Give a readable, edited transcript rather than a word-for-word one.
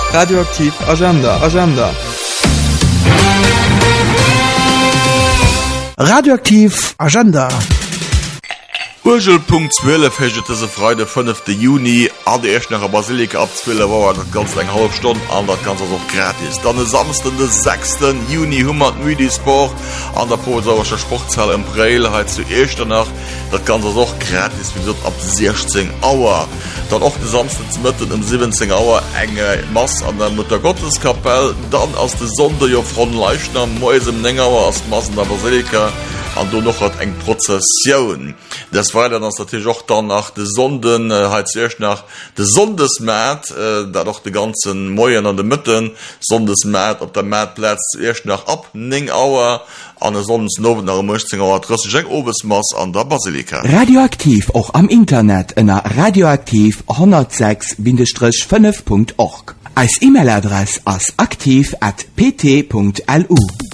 Radioaktiv Agenda. Radioaktiv Agenda. Urgelpunkt 12 hegete se Freude 5. Juni an de Echt nach Basilika abzwille war dat ganz eng halb Stunde an dat ganz auch gratis. Dann samsten den 6. Juni 100 Müdisport an der Posauerscher Sportzahl im Breilheit zu Eter Nacht. Dat ganz auch gratis wie ab 16 Auer. Dann auch de samsten mitten um 17 Auer enge Mass an der Mutter Gotteskapelle, dann aus de Sonde von Leichner Mäusem Nengauer aus Massen der Basilika. Und du noch hat eng Prozession. Das war dann natürlich auch dann nach de Sonden zuerst nach de Sondesmat, da doch die ganzen Mäuen an de Mitten Sondesmat op der Matplatz zuerst nach ab 9 Auer an der Sonnensnoven nach 16 Auer Obesmaß an der Basilika. Radioaktiv auch am Internet in radioaktiv 106-5.org. Als E-Mail-Adresse als aktiv@pt.lu.